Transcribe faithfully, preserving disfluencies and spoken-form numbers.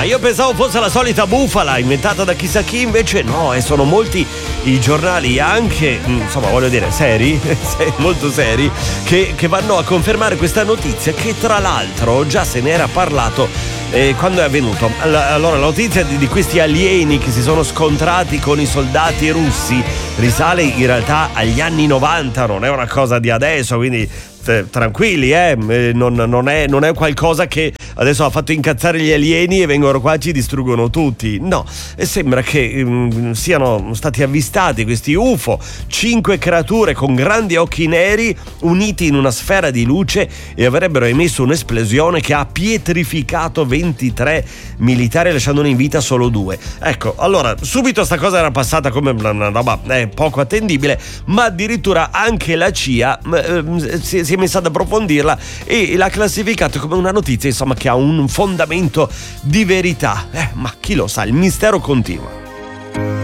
Ma io pensavo fosse la solita bufala inventata da chissà chi, invece no, e sono molti i giornali anche, insomma voglio dire, seri, molto seri, che, che vanno a confermare questa notizia, che tra l'altro già se ne era parlato eh, quando è avvenuto. Allora, la notizia di, di questi alieni che si sono scontrati con i soldati russi risale in realtà agli anni novanta, non è una cosa di adesso, quindi tranquilli, eh, non, non, è, non è qualcosa che adesso ha fatto incazzare gli alieni e vengono qua e ci distruggono tutti. No, e sembra che um, siano stati avvistati questi U F O, cinque creature con grandi occhi neri uniti in una sfera di luce, e avrebbero emesso un'esplosione che ha pietrificato ventitré militari, lasciandone in vita solo due. Ecco, allora subito sta cosa era passata come una roba eh, poco attendibile, ma addirittura anche la C I A eh, si, si è messa ad approfondirla e l'ha classificato come una notizia, insomma, che ha un fondamento di verità. Eh, ma chi lo sa, il mistero continua.